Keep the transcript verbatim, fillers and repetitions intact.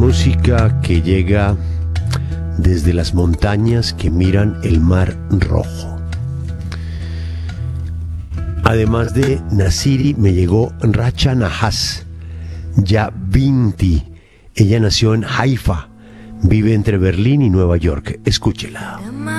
música que llega desde las montañas que miran el Mar Rojo. Además de Nasiri, me llegó Racha Nahas, ya Binti. Ella nació en Haifa, vive entre Berlín y Nueva York. Escúchela.